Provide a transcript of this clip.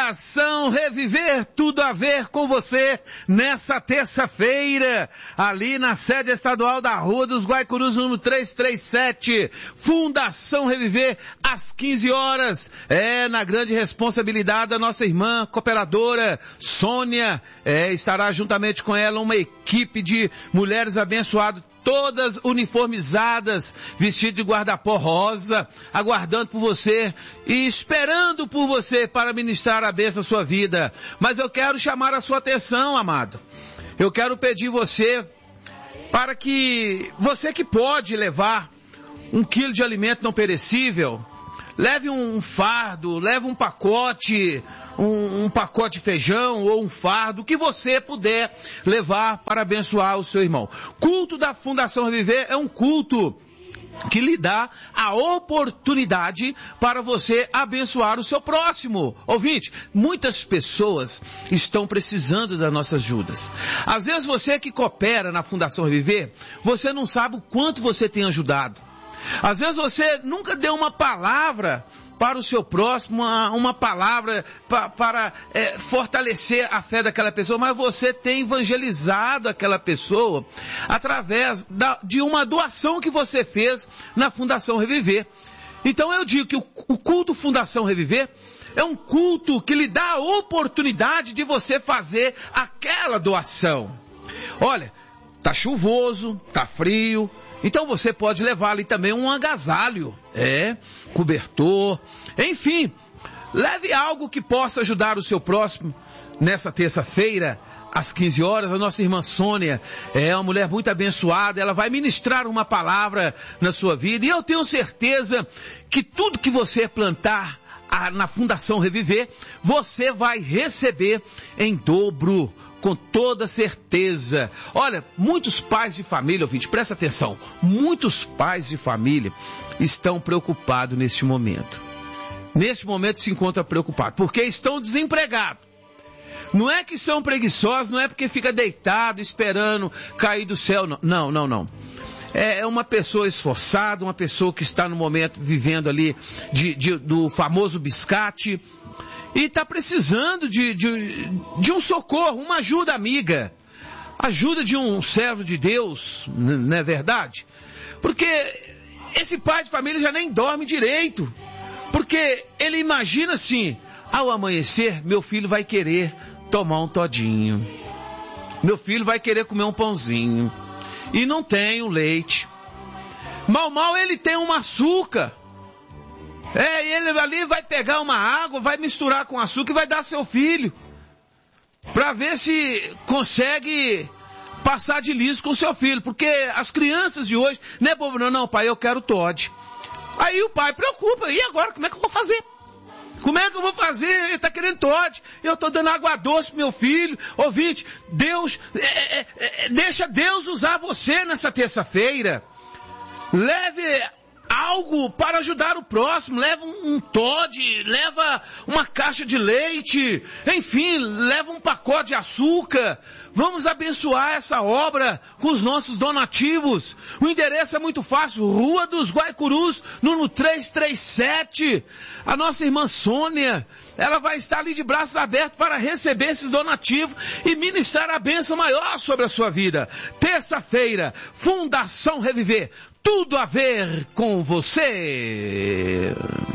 Fundação Reviver, tudo a ver com você, nessa terça-feira, ali na sede estadual da Rua dos Guaicurus, número 337, Fundação Reviver, às 15 horas, na grande responsabilidade da nossa irmã cooperadora, Sônia, estará juntamente com ela uma equipe de mulheres abençoadas, todas uniformizadas, vestidas de guarda-pó rosa, aguardando por você e esperando por você para ministrar a bênção à sua vida. Mas eu quero chamar a sua atenção, amado. Eu quero pedir você para que você que pode levar 1 quilo de alimento não perecível, leve um fardo, leve um pacote, um pacote de feijão ou um fardo, que você puder levar para abençoar o seu irmão. Culto da Fundação Reviver é um culto que lhe dá a oportunidade para você abençoar o seu próximo. Ouvinte, muitas pessoas estão precisando das nossas ajudas. Às vezes você que coopera na Fundação Reviver, você não sabe o quanto você tem ajudado. Às vezes você nunca deu uma palavra para o seu próximo, uma palavra para fortalecer a fé daquela pessoa, mas você tem evangelizado aquela pessoa através de uma doação que você fez na Fundação Reviver. Então eu digo que o culto Fundação Reviver é um culto que lhe dá a oportunidade de você fazer aquela doação. Olha, tá chuvoso, tá frio, então você pode levar ali também um agasalho, cobertor, enfim, leve algo que possa ajudar o seu próximo. Nessa terça-feira, às 15 horas, a nossa irmã Sônia é uma mulher muito abençoada, ela vai ministrar uma palavra na sua vida, e eu tenho certeza que tudo que você plantar na Fundação Reviver, você vai receber em dobro, com toda certeza. Olha, muitos pais de família, ouvinte, presta atenção, muitos pais de família estão preocupados neste momento. Neste momento se encontram preocupados, porque estão desempregados. Não é que são preguiçosos, não é porque fica deitado esperando cair do céu, não. É uma pessoa esforçada, uma pessoa que está no momento vivendo ali do famoso biscate e está precisando de um socorro, uma ajuda amiga, ajuda de um servo de Deus, não é verdade? Porque esse pai de família já nem dorme direito, porque ele imagina assim: ao amanhecer meu filho vai querer tomar um todinho, meu filho vai querer comer um pãozinho, e não tem o leite. Mal ele tem um açúcar. E ele ali vai pegar uma água, vai misturar com açúcar e vai dar ao seu filho, para ver se consegue passar de liso com o seu filho. Porque as crianças de hoje, né, povo? Não, pai, eu quero Toddy. Aí o pai preocupa: e agora, como é que eu vou fazer? Como é que eu vou fazer? Ele está querendo Toddy. Eu estou dando água doce pro meu filho. Ouvinte, deixa Deus usar você nessa terça-feira. Leve algo para ajudar o próximo. Leva um Toddy, leva uma caixa de leite, enfim, leva um pacote de açúcar. Vamos abençoar essa obra com os nossos donativos. O endereço é muito fácil: Rua dos Guaicurus, número 337. A nossa irmã Sônia, ela vai estar ali de braços abertos para receber esses donativos e ministrar a bênção maior sobre a sua vida. Terça-feira, Fundação Reviver, tudo a ver com você.